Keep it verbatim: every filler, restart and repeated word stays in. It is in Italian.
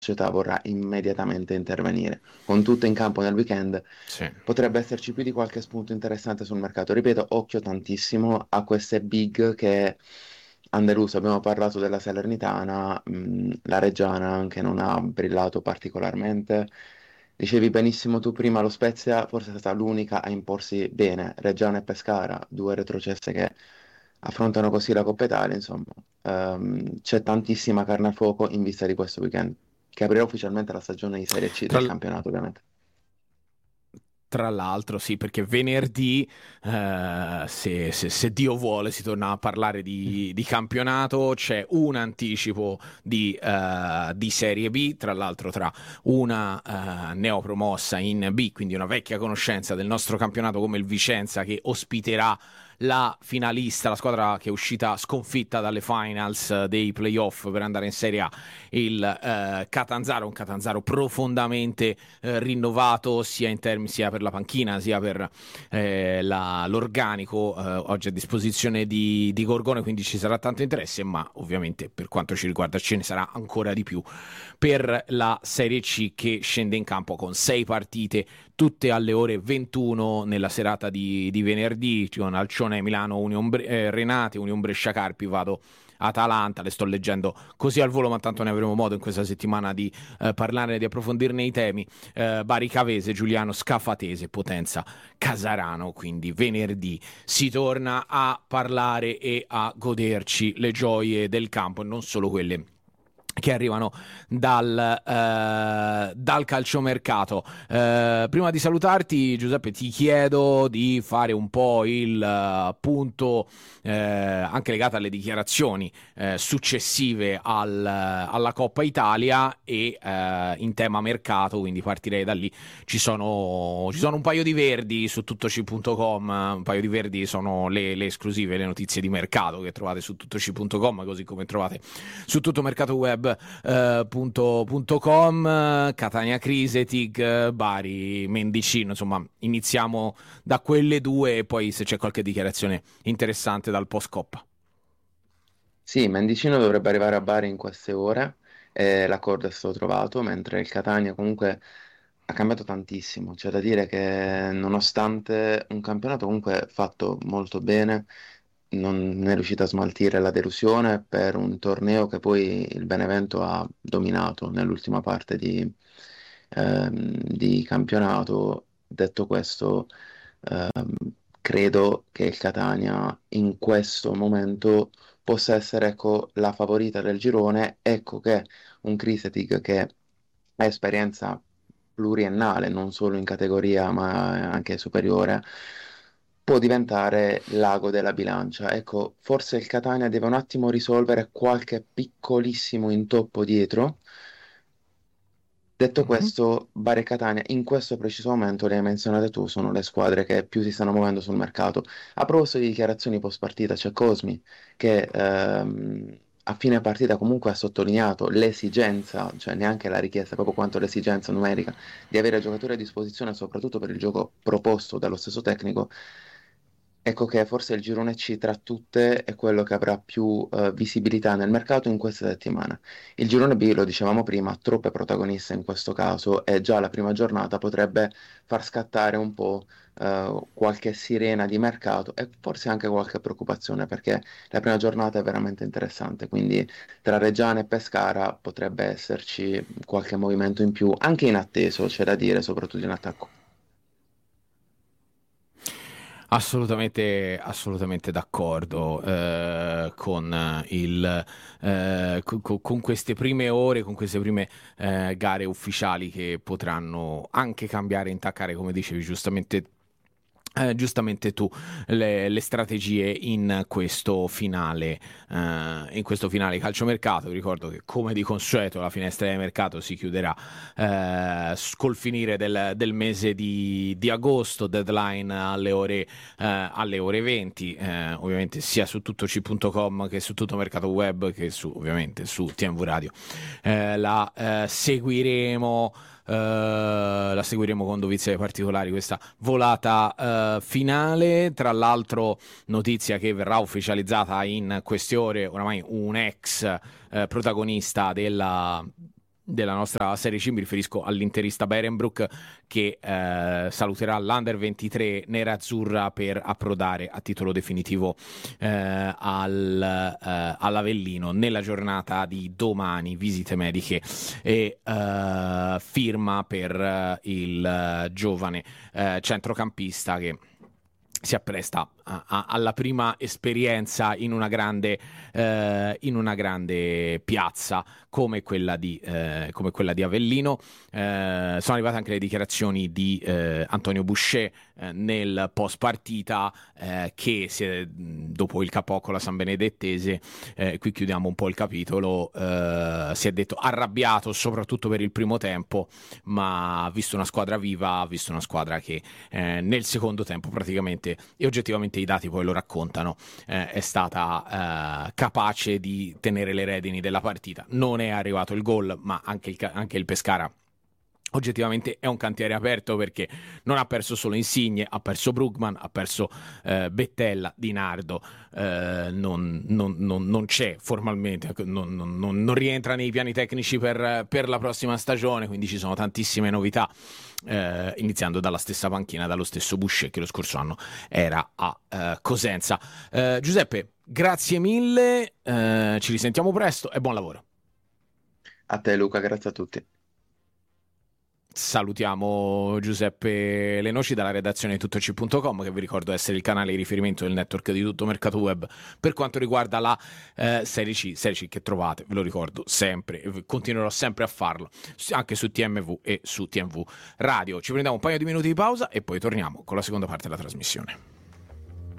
società vorrà immediatamente intervenire. Con tutto in campo nel weekend, Sì. potrebbe esserci più di qualche spunto interessante sul mercato. Ripeto, occhio tantissimo a queste big che hanno deluso. Abbiamo parlato della Salernitana, mh, la Reggiana anche non ha brillato particolarmente. Dicevi benissimo tu prima, lo Spezia forse è stata l'unica a imporsi bene. Reggiana e Pescara, due retrocesse che affrontano così la Coppa Italia, insomma. Ehm, c'è tantissima carne al fuoco in vista di questo weekend, che aprirà ufficialmente la stagione di Serie C del Tra, campionato, ovviamente. Tra l'altro, sì, perché venerdì, eh, se, se- se Dio vuole, si torna a parlare di, di campionato. C'è un anticipo di, eh, di Serie B, tra l'altro tra una eh, neopromossa in B, quindi una vecchia conoscenza del nostro campionato come il Vicenza, che ospiterà la finalista, la squadra che è uscita sconfitta dalle finals eh, dei playoff per andare in Serie A, il eh, Catanzaro, un Catanzaro profondamente eh, rinnovato sia in termini sia per la panchina sia per eh, la, l'organico eh, oggi a disposizione di, di Gorgone, quindi ci sarà tanto interesse, ma ovviamente per quanto ci riguarda ce ne sarà ancora di più per la Serie C, che scende in campo con sei partite tutte alle ore ventuno nella serata di, di venerdì, con Alcione Milano, Union Bre- eh, Renate, Union Brescia Carpi, vado Atalanta, le sto leggendo così al volo, ma tanto ne avremo modo in questa settimana di eh, parlarne, di approfondirne i temi. Eh, Bari Cavese, Giuliano Scafatese, Potenza Casarano, quindi venerdì si torna a parlare e a goderci le gioie del campo e non solo quelle che arrivano dal, eh, dal calciomercato. Eh, prima di salutarti, Giuseppe, ti chiedo di fare un po' il eh, punto eh, anche legato alle dichiarazioni eh, successive al, alla Coppa Italia e eh, in tema mercato, quindi partirei da lì. Ci sono, ci sono un paio di verdi su tuttoci punto com, un paio di verdi sono le, le esclusive, le notizie di mercato che trovate su tuttoci punto com, così come trovate su tutto mercato web eh, punto, punto com, Catania Crisetig, Bari Mendicino. Insomma, iniziamo da quelle due e poi se c'è qualche dichiarazione interessante dal post Coppa. Sì, Mendicino dovrebbe arrivare a Bari in queste ore, e l'accordo è stato trovato, mentre il Catania comunque ha cambiato tantissimo. C'è da dire che nonostante un campionato comunque fatto molto bene, non è riuscito a smaltire la delusione per un torneo che poi il Benevento ha dominato nell'ultima parte di, ehm, di campionato. Detto questo, ehm, credo che il Catania in questo momento possa essere, ecco, la favorita del girone. Ecco che un Krisetic che ha esperienza pluriennale, non solo in categoria ma anche superiore, può diventare l'ago della bilancia. Ecco, forse il Catania deve un attimo risolvere qualche piccolissimo intoppo dietro. Detto Mhm. questo, Bari e Catania in questo preciso momento, le hai menzionate tu, sono le squadre che più si stanno muovendo sul mercato. A proposito di dichiarazioni post partita, c'è Cosmi che ehm, a fine partita comunque ha sottolineato l'esigenza, cioè neanche la richiesta, proprio quanto l'esigenza numerica di avere giocatori a disposizione, soprattutto per il gioco proposto dallo stesso tecnico. Ecco che forse il girone C tra tutte è quello che avrà più eh, visibilità nel mercato in questa settimana. Il girone B, lo dicevamo prima, ha troppe protagoniste in questo caso e già la prima giornata potrebbe far scattare un po' eh, qualche sirena di mercato e forse anche qualche preoccupazione perché la prima giornata è veramente interessante, quindi tra Reggiana e Pescara potrebbe esserci qualche movimento in più, anche inatteso, c'è da dire, soprattutto in attacco. Assolutamente, assolutamente d'accordo eh, con il, eh, co- co- con queste prime ore, con queste prime eh, gare ufficiali che potranno anche cambiare e intaccare, come dicevi giustamente eh, giustamente tu, le, le strategie in questo finale, eh, in questo finale calciomercato. Vi ricordo che come di consueto la finestra di mercato si chiuderà eh, col finire del, del mese di, di agosto, deadline alle ore, eh, alle ore venti, eh, ovviamente sia su tuttoci punto com che su tutto mercato web che su, ovviamente su T M V Radio. Eh, la eh, seguiremo Uh, la seguiremo con dovizie particolari questa volata uh, finale. Tra l'altro, notizia che verrà ufficializzata in queste ore, oramai un ex uh, protagonista della della nostra Serie C, mi riferisco all'interista Berenbrook, che eh, saluterà l'Under ventitré nerazzurra per approdare a titolo definitivo eh, al, eh, all'Avellino nella giornata di domani. Visite mediche e eh, firma per eh, il eh, giovane eh, centrocampista che si appresta a, a, alla prima esperienza in una grande, eh, in una grande piazza come quella di, eh, come quella di Avellino. Eh, sono arrivate anche le dichiarazioni di eh, Antonio Boucher eh, nel post partita, eh, che si è, dopo il K O con la San Benedettese, eh, qui chiudiamo un po' il capitolo, eh, si è detto arrabbiato soprattutto per il primo tempo, ma ha visto una squadra viva, ha visto una squadra che eh, nel secondo tempo praticamente, e oggettivamente i dati poi lo raccontano, eh, è stata eh, capace di tenere le redini della partita. Non è arrivato il gol, ma anche il, anche il Pescara oggettivamente è un cantiere aperto, perché non ha perso solo Insigne, ha perso Brugman, ha perso eh, Bettella, Di Nardo, eh, non, non, non, non c'è formalmente, non, non, non rientra nei piani tecnici per, per la prossima stagione, quindi ci sono tantissime novità, eh, iniziando dalla stessa panchina, dallo stesso Boucher che lo scorso anno era a eh, Cosenza. Eh, Giuseppe, grazie mille, eh, ci risentiamo presto e buon lavoro. A te Luca, grazie a tutti. Salutiamo Giuseppe Lenoci dalla redazione di tuttoci punto com, che vi ricordo essere il canale di riferimento del network di Tutto Mercato Web per quanto riguarda la eh, Serie C, Serie C che trovate, ve lo ricordo sempre, e continuerò sempre a farlo, anche su T M V e su T M V Radio. Ci prendiamo un paio di minuti di pausa e poi torniamo con la seconda parte della trasmissione.